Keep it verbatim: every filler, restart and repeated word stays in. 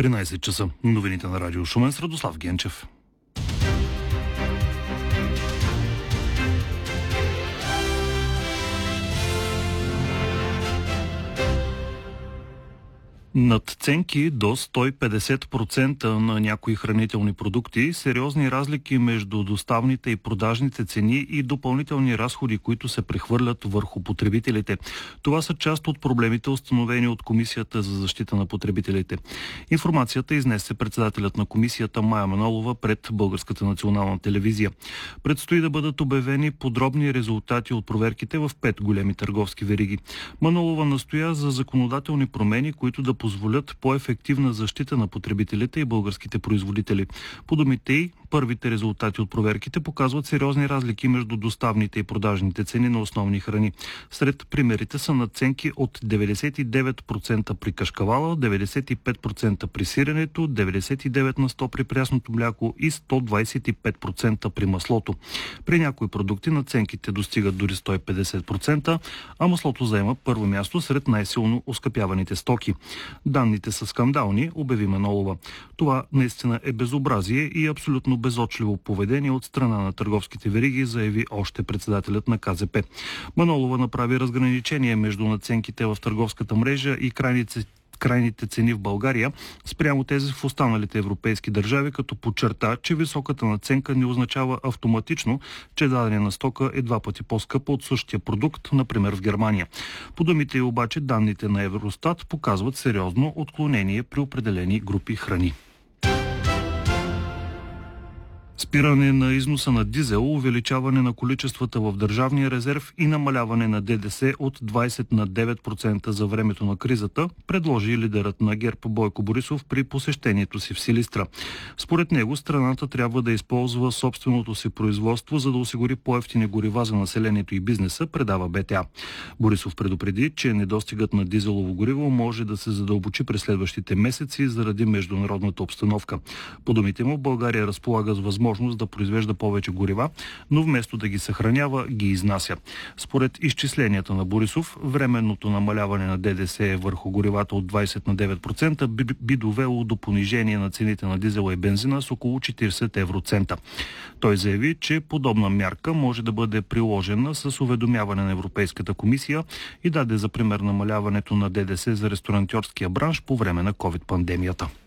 тринайсет часа. Новините на Радио Шумен с Радослав Генчев. Надценки до сто и петдесет процента на някои хранителни продукти, сериозни разлики между доставните и продажните цени и допълнителни разходи, които се прехвърлят върху потребителите. Това са част от проблемите, установени от Комисията за защита на потребителите. Информацията изнесе председателят на комисията Мая Манолова пред Българската национална телевизия. Предстои да бъдат обявени подробни резултати от проверките в пет големи търговски вериги. Манолова настоя за законодателни промени, които да позволят по-ефективна защита на потребителите и българските производители. По думите й, първите резултати от проверките показват сериозни разлики между доставните и продажните цени на основни храни. Сред примерите са надценки от деветдесет и девет процента при кашкавала, деветдесет и пет процента при сиренето, деветдесет и девет на сто при прясното мляко и сто двадесет и пет процента при маслото. При някои продукти надценките достигат дори сто и петдесет процента, а маслото заема първо място сред най-силно оскъпяваните стоки. Данните са скандални, обяви Манолова. Това наистина е безобразие и абсолютно безочливо поведение от страна на търговските вериги, заяви още председателят на Ка Зе Пе. Манолова направи разграничение между надценките в търговската мрежа и крайните крайните цени в България спрямо тези в останалите европейски държави, като подчерта, че високата надценка не означава автоматично, че дадена стока е два пъти по-скъпа от същия продукт, например в Германия. По думите й обаче, данните на Евростат показват сериозно отклонение при определени групи храни. Спиране на износа на дизел, увеличаване на количествата в държавния резерв и намаляване на Де Де Се от двадесет на девет процента за времето на кризата, предложи лидерът на ГЕРБ Бойко Борисов при посещението си в Силистра. Според него страната трябва да използва собственото си производство, за да осигури по-евтини горива за населението и бизнеса, предава Бе Те А. Борисов предупреди, че недостигът на дизелово гориво може да се задълбочи през следващите месеци заради международната обстановка. По думите му, България разполага с възможност да произвежда повече горива, но вместо да ги съхранява, ги изнася. Според изчисленията на Борисов, временното намаляване на Де Де Се върху горивата от двадесет на девет процента би, би довело до понижение на цените на дизела и бензина с около четиридесет евроцента. Той заяви, че подобна мярка може да бъде приложена с уведомяване на Европейската комисия и даде за пример намаляването на Де Де Се за ресторантьорския бранш по време на ковид пандемията.